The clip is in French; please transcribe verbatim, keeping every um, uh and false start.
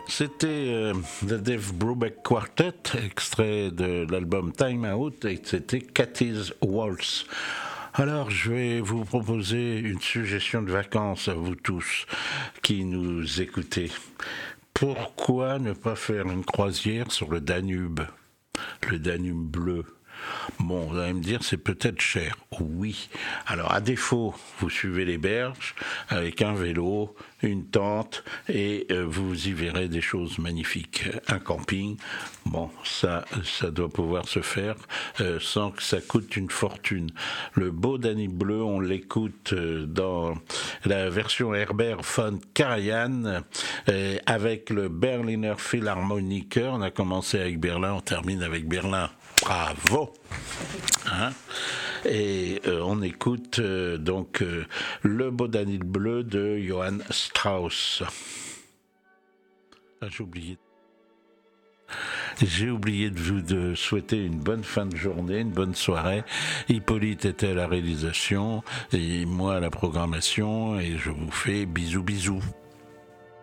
C'était euh, The Dave Brubeck Quartet, extrait de l'album Time Out, et c'était Cathy's Waltz. Alors, je vais vous proposer une suggestion de vacances à vous tous qui nous écoutez. Pourquoi ne pas faire une croisière sur le Danube, le Danube bleu? Bon, vous allez me dire, c'est peut-être cher. Oui. Alors, à défaut, vous suivez les berges avec un vélo, une tente, et euh, vous y verrez des choses magnifiques. Un camping, bon, ça, ça doit pouvoir se faire euh, sans que ça coûte une fortune. Le beau Danube bleu, on l'écoute euh, dans la version Herbert von Karajan euh, avec le Berliner Philharmoniker. On a commencé avec Berlin, on termine avec Berlin. Bravo, hein? Et euh, on écoute euh, donc euh, le beau Danube bleu de Johann Strauss. Ah, j'ai oublié. J'ai oublié de vous de souhaiter une bonne fin de journée, une bonne soirée. Hippolyte était à la réalisation et moi à la programmation, et je vous fais bisous bisous.